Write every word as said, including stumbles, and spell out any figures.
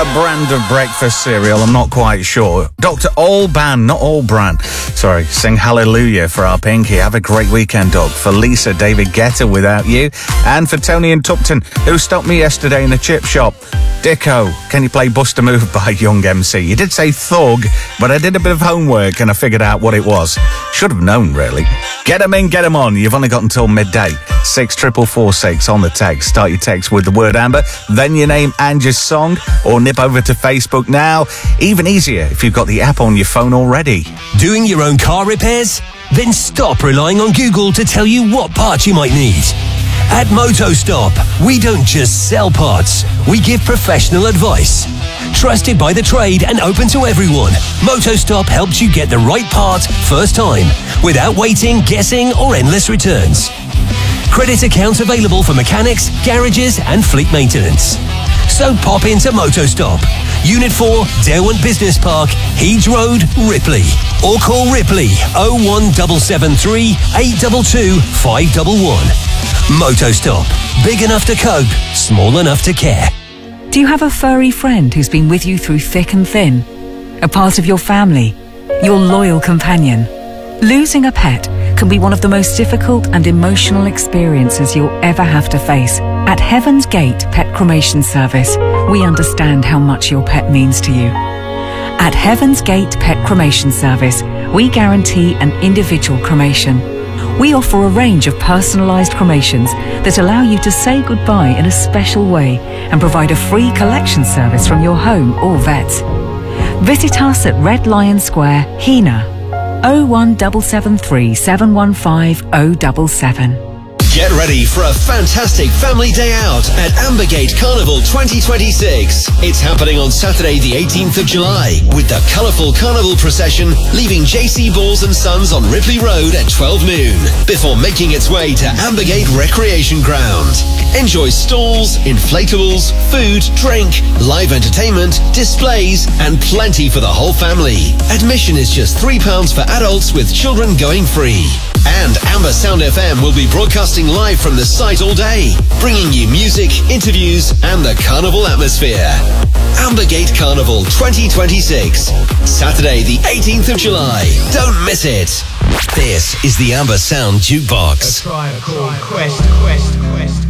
a brand of breakfast cereal, I'm not quite sure. Doctor Alban, not Alban. Sorry, sing Hallelujah for our Pinky. Have a great weekend, Doug. For Lisa, David Guetta, Without You. And for Tony and Tupton, who stopped me yesterday in the chip shop. Dicko, can you play Bust a Move by Young M C? You did say Thug, but I did a bit of homework and I figured out what it was. Should have known, really. Get 'em in, get 'em on. You've only got until midday. six triple four six on the text. Start your text with the word Amber, then your name and your song, or nip over to Facebook now. Even easier if you've got the app on your phone already. Doing your own car repairs? Then stop relying on Google to tell you what parts you might need. At Motostop, we don't just sell parts, we give professional advice. Trusted by the trade and open to everyone, Motostop helps you get the right part first time, without waiting, guessing, or endless returns. Credit accounts available for mechanics, garages, and fleet maintenance. So pop into Motostop, Unit four, Derwent Business Park, Heeds Road, Ripley. Or call Ripley oh one seven seven three, eight two two, five one one. Motostop. Big enough to cope, small enough to care. Do you have a furry friend who's been with you through thick and thin? A part of your family? Your loyal companion? Losing a pet can be one of the most difficult and emotional experiences you'll ever have to face. At Heaven's Gate Pet Cremation Service, we understand how much your pet means to you. At Heaven's Gate Pet Cremation Service, we guarantee an individual cremation. We offer a range of personalised cremations that allow you to say goodbye in a special way and provide a free collection service from your home or vets. Visit us at Red Lion Square, Hena, oh one seven seven three, seven one five oh seven seven. Get ready for a fantastic family day out at Ambergate Carnival twenty twenty-six. It's happening on Saturday the eighteenth of July with the colourful carnival procession leaving J C Balls and Sons on Ripley Road at twelve noon before making its way to Ambergate Recreation Ground. Enjoy stalls, inflatables, food, drink, live entertainment, displays and plenty for the whole family. Admission is just three pounds for adults with children going free. And Amber Sound F M will be broadcasting live from the site all day, bringing you music, interviews and the carnival atmosphere. Ambergate Carnival twenty twenty-six, Saturday the eighteenth of July. Don't miss it. This is the Amber Sound Jukebox. A tribe called Quest, Quest, Quest.